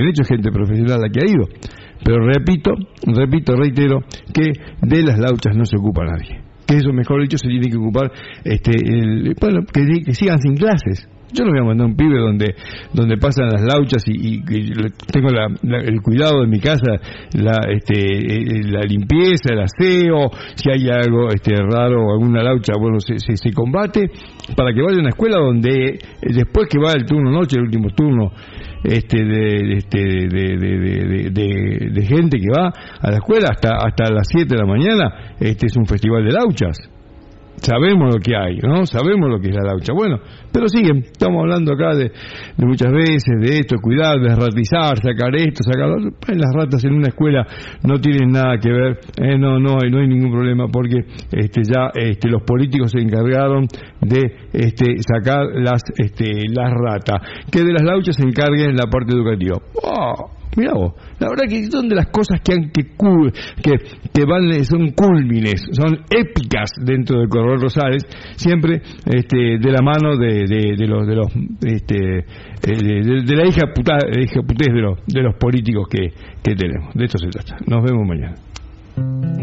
hecho es gente profesional la que ha ido. Pero reitero, que de las lauchas no se ocupa nadie. Que eso, mejor dicho, se tiene que ocupar, que sigan sin clases. Yo no voy a mandar un pibe donde pasan las lauchas y tengo el cuidado de mi casa, la limpieza, el aseo, si hay algo raro o alguna laucha, bueno, se combate, para que vaya a una escuela donde después que va el turno noche, el último turno de gente que va a la escuela hasta las 7 de la mañana, es un festival de lauchas. Sabemos lo que hay, ¿no? Sabemos lo que es la laucha. Bueno, pero siguen, estamos hablando acá de muchas veces de esto, cuidar, desratizar, sacar esto, sacar lo otro. Las ratas en una escuela no tienen nada que ver, no hay ningún problema, porque los políticos se encargaron de sacar las ratas. Que de las lauchas se encarguen la parte educativa. ¡Oh! Mirá vos, la verdad que son de las cosas que son cúlmines, son épicas dentro del Corredor Rosales, siempre de la mano de la hija putez de los políticos que tenemos. De esto se trata. Nos vemos mañana.